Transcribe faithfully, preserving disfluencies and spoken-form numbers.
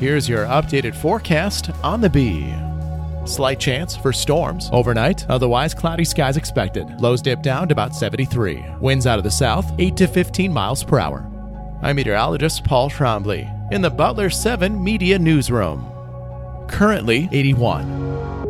Here's your updated forecast on the Bee. Slight chance for storms overnight, otherwise cloudy skies expected. Lows dip down to about seventy-three. Winds out of the south, eight to fifteen miles per hour. I'm meteorologist Paul Trombley in the Butler seven Media Newsroom. Currently eighty-one.